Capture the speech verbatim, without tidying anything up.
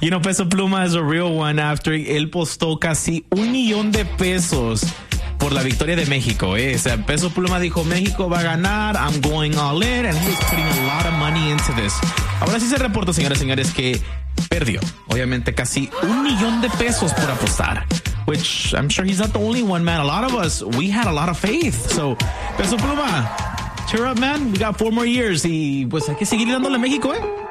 You know, Peso Pluma is a real one after él postó casi un millón de pesos por la victoria de México. Eh. O sea, Peso Pluma dijo, México va a ganar, I'm going all in, and he's putting a lot of money into this. Ahora sí se reporta, señores, señores, que perdió, obviamente, casi un millón de pesos por apostar. Which I'm sure he's not the only one, man. A lot of us, we had a lot of faith. So, Peso Pluma, cheer up, man. We got four more years. Y pues hay que seguir dándole a México, eh.